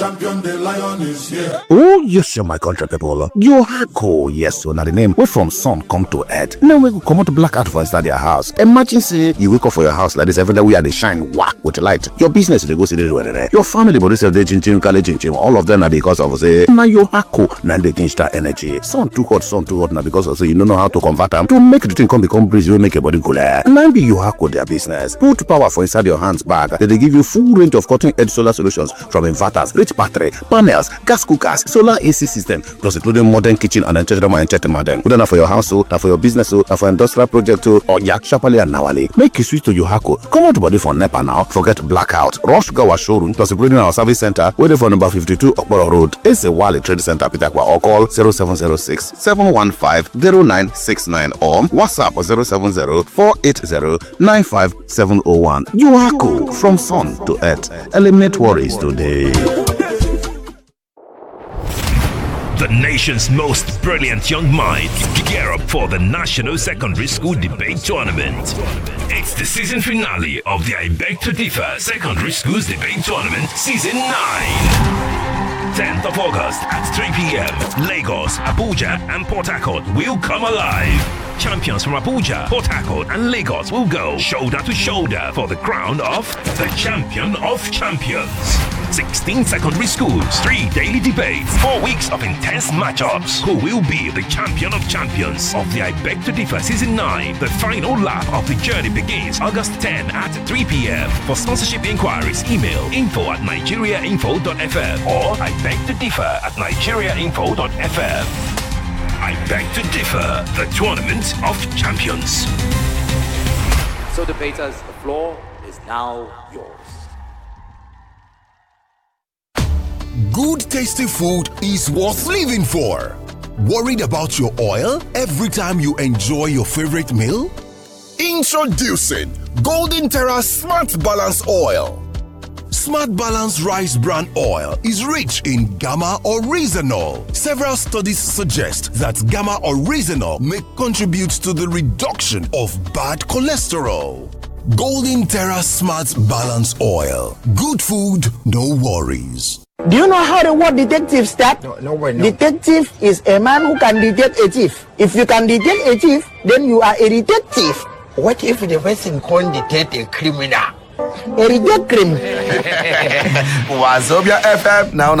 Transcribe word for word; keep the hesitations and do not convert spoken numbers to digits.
Champion the Lion is here. Oh, yes, my country people. Yohako, yes, so now the name. We from sun come to earth. Now we go come out to black out for inside your house. Imagine say you wake up for your house like this every day. We are the shine whack with the light. Your business they go see the your family body self they chin chin chin chin. All of them are because of say now Yohako now they change that energy. Sun too hot, sun too hot now because of say you don't know how to convert them to make the thing come become breezy. We make your body cooler. Now be Yohako their business. Put power for inside your hands bag. They, they give you full range of cutting edge solar solutions from inverters, rich battery, panels, gas cookers, solar A C system, plus including modern kitchen and entertainment. Whether for your household, for your business, or for industrial project, or yak sharply and nawali. Make you switch to Yohako. Come out body for NEPA now. Forget blackout. Rush go our showroom, plus including our service center, waiting for number fifty-two Okporo Road. It's a Wally Trade Center, Pitakwa, or call zero seven zero six, seven one five, zero nine six nine or WhatsApp or zero seven zero, four eight zero, nine five seven zero one. Yohako, from sun to earth. Eliminate worries today. The nation's most brilliant young minds gear up for the National Secondary School Debate Tournament. It's the season finale of the I Beg to Differ Secondary Schools Debate Tournament Season nine. tenth of August at three p m Lagos, Abuja and Port Harcourt will come alive. Champions from Abuja, Port Harcourt and Lagos will go shoulder to shoulder for the crown of the Champion of Champions. sixteen secondary schools, three daily debates, four weeks of intense matchups. Who will be the champion of champions of the I Beg to Differ Season nine? The final lap of the journey begins August tenth at three p m For sponsorship inquiries, email info at nigeria info dot f m or I beg to differ at nigeria info dot f m. I Beg to Differ, the Tournament of Champions. So debaters, the floor is now yours. Good tasty food is worth living for. Worried about your oil every time you enjoy your favorite meal? Introducing Golden Terra Smart Balance Oil. Smart Balance Rice Bran Oil is rich in gamma oryzanol. Several studies suggest that gamma oryzanol may contribute to the reduction of bad cholesterol. Golden Terra Smart Balance Oil. Good food, no worries. Do you know how the word detective starts? No, no way, no. Detective is a man who can detect a thief. If you can detect a thief, then you are a detective. What if the person can't detect a criminal? A detective. Wazobia F M now.